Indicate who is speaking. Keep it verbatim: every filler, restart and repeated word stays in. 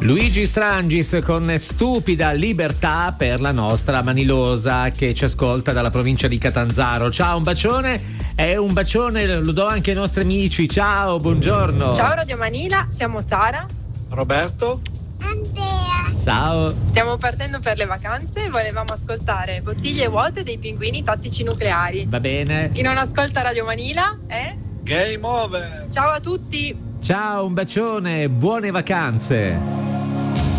Speaker 1: Luigi Strangis con Stupida Libertà per la nostra Manilosa che ci ascolta dalla provincia di Catanzaro. Ciao, un bacione e un bacione lo do anche ai nostri amici. Ciao, buongiorno.
Speaker 2: Ciao Radio Manila, siamo Sara,
Speaker 3: Roberto,
Speaker 4: Andrea.
Speaker 1: Ciao.
Speaker 2: Stiamo partendo per le vacanze e volevamo ascoltare Bottiglie vuote dei Pinguini Tattici Nucleari.
Speaker 1: Va bene.
Speaker 2: Chi non ascolta Radio Manila è
Speaker 3: Game Over.
Speaker 2: Ciao a tutti.
Speaker 1: Ciao, un bacione, buone vacanze.